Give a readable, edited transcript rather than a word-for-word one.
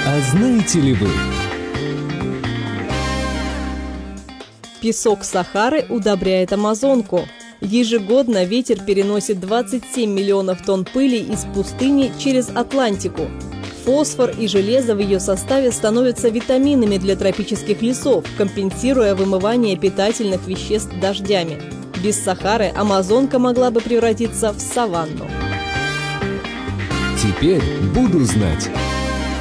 А знаете ли вы? Песок Сахары удобряет Амазонку. Ежегодно ветер переносит 27 миллионов тонн пыли из пустыни через Атлантику. Фосфор и железо в ее составе становятся витаминами для тропических лесов, компенсируя вымывание питательных веществ дождями. Без Сахары Амазонка могла бы превратиться в саванну. Теперь буду знать.